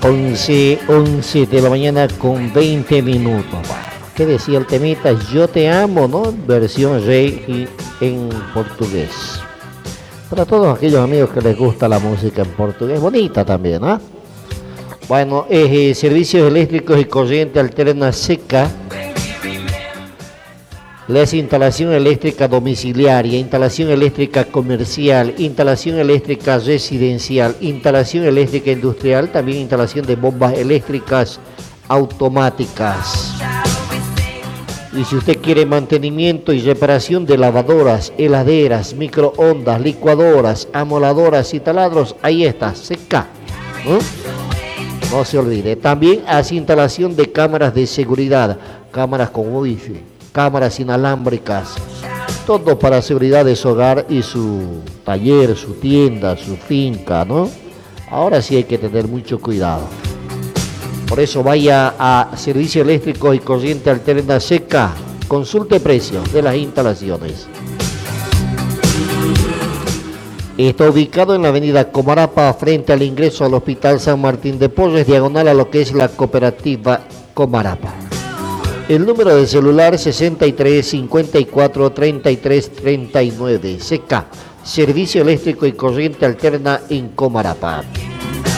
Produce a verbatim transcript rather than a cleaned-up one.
once, once de la mañana con veinte minutos. Bueno, ¿qué decía el temita? Yo te amo, ¿no? Versión rey y en portugués. Para todos aquellos amigos que les gusta la música en portugués, bonita también, ¿ah? ¿eh? Bueno, eh, servicios eléctricos y corriente alterna seca. La instalación eléctrica domiciliaria, instalación eléctrica comercial, instalación eléctrica residencial, instalación eléctrica industrial, también instalación de bombas eléctricas automáticas. Y si usted quiere mantenimiento y reparación de lavadoras, heladeras, microondas, licuadoras, amoladoras y taladros, ahí está, seca. ¿Eh? No se olvide. También hace instalación de cámaras de seguridad, cámaras con wifi, cámaras inalámbricas, todo para seguridad de su hogar y su taller, su tienda, su finca, ¿no? Ahora sí hay que tener mucho cuidado. Por eso vaya a Servicio Eléctrico y Corriente Alterna Seca, consulte precios de las instalaciones. Está ubicado en la avenida Comarapa, frente al ingreso al Hospital San Martín de Porres, diagonal a lo que es la cooperativa Comarapa. El número de celular sesenta y tres cincuenta y cuatro treinta y tres treinta y nueve. Seca, Servicio Eléctrico y Corriente Alterna en Comarapa.